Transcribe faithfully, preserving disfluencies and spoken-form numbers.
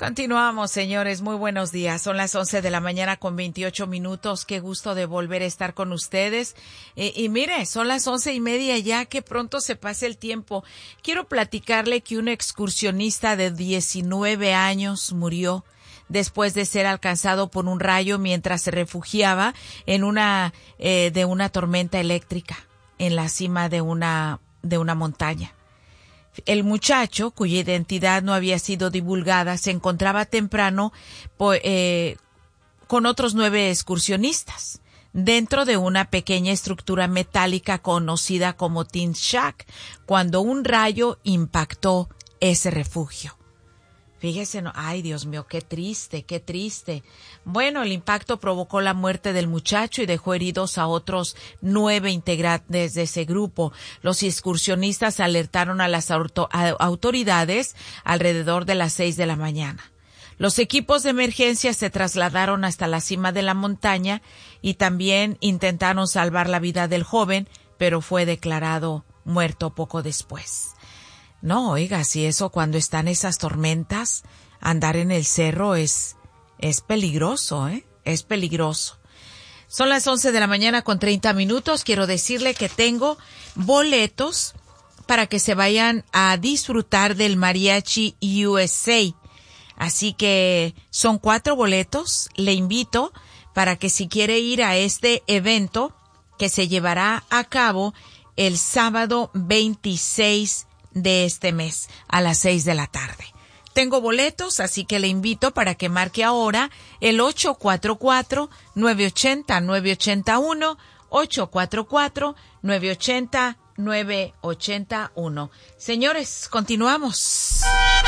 Continuamos, señores. Muy buenos días. Son las once de la mañana con veintiocho minutos. Qué gusto de volver a estar con ustedes. Eh, y mire, son las once y media ya, que pronto se pasa el tiempo. Quiero platicarle que un excursionista de diecinueve años murió después de ser alcanzado por un rayo mientras se refugiaba en una eh, de una tormenta eléctrica en la cima de una de una montaña. El muchacho, cuya identidad no había sido divulgada, se encontraba temprano po, eh, con otros nueve excursionistas dentro de una pequeña estructura metálica conocida como Tin Shack, cuando un rayo impactó ese refugio. Fíjese, no, ay, Dios mío, qué triste, qué triste. Bueno, el impacto provocó la muerte del muchacho y dejó heridos a otros nueve integrantes de ese grupo. Los excursionistas alertaron a las auto- a autoridades alrededor de las seis de la mañana. Los equipos de emergencia se trasladaron hasta la cima de la montaña y también intentaron salvar la vida del joven, pero fue declarado muerto poco después. No, oiga, si eso cuando están esas tormentas, andar en el cerro es, es peligroso, ¿eh? Es peligroso. Son las once de la mañana con treinta minutos. Quiero decirle que tengo boletos para que se vayan a disfrutar del Mariachi U S A. Así que son cuatro boletos. Le invito para que si quiere ir a este evento que se llevará a cabo el sábado veintiséis de este mes a las seis de la tarde. Tengo boletos, así que le invito para que marque ahora el ocho cuatro cuatro, nueve ocho cero, nueve ocho uno, ocho cuatro cuatro, nueve ocho cero, nueve ocho uno. Señores, continuamos.